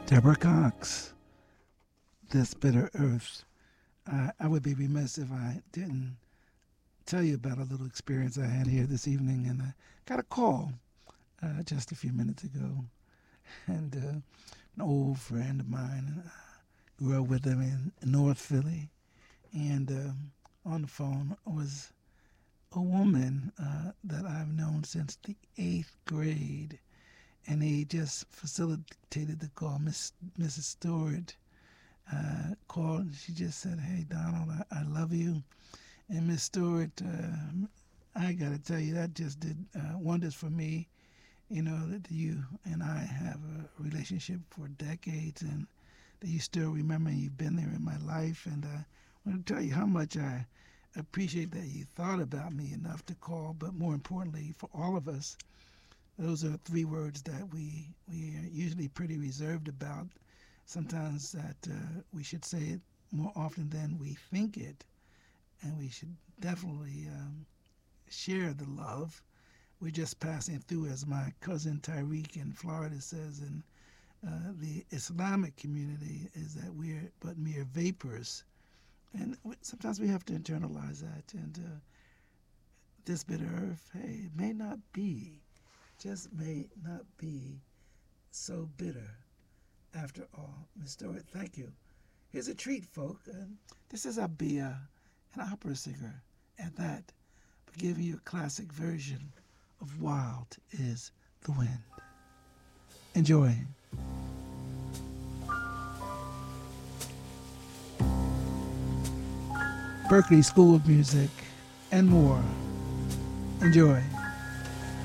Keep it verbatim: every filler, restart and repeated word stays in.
Deborah Cox, This Bitter Earth. Uh, I would be remiss if I didn't tell you about a little experience I had here this evening, and I got a call uh, just a few minutes ago. And uh, an old friend of mine, uh, grew up with him in North Philly, and um, on the phone was a woman uh, that I've known since the eighth grade. And he just facilitated the call. Miss Missus Stewart uh, called, and she just said, "Hey, Donald, I, I love you." And Miss Stewart, uh, I got to tell you, that just did uh, wonders for me. You know, that you and I have a relationship for decades, and that you still remember, and you've been there in my life. And uh, I want to tell you how much I appreciate that you thought about me enough to call, but more importantly, for all of us, those are three words that we we are usually pretty reserved about. Sometimes that uh, we should say it more often than we think it, and we should definitely um, share the love. We're just passing through, as my cousin Tyreek in Florida says, in uh, the Islamic community, is that we're but mere vapors. And sometimes we have to internalize that. And uh, this bitter earth, hey, it may not be, just may not be so bitter after all. Miss Stewart, thank you. Here's a treat, folk. Uh, this is Abia, an opera singer, at that, but giving you a classic version of Wild is the Wind. Enjoy. Berklee School of Music and more. Enjoy.